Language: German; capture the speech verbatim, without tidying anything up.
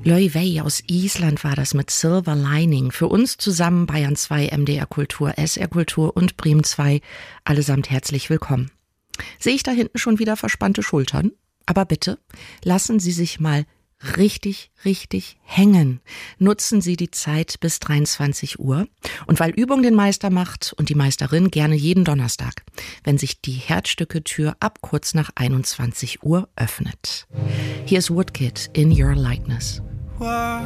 Laufey aus Island war das mit Silver Lining. Für uns zusammen Bayern zwei, M D R Kultur, S R Kultur und Bremen zwei. Allesamt herzlich willkommen. Sehe ich da hinten schon wieder verspannte Schultern? Aber bitte, lassen Sie sich mal richtig, richtig hängen. Nutzen Sie die Zeit bis dreiundzwanzig Uhr. Und weil Übung den Meister macht und die Meisterin, gerne jeden Donnerstag, wenn sich die Herzstücke-Tür ab kurz nach einundzwanzig Uhr öffnet. Hier ist Woodkid in Your Likeness. Why